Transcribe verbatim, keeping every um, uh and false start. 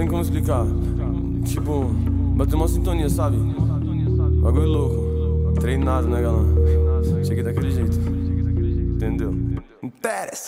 como explicar. Tipo, bateu uma sintonia, sabe? Bagulho louco. Treinado, né, galã? Cheguei daquele jeito. Entendeu? Interessa.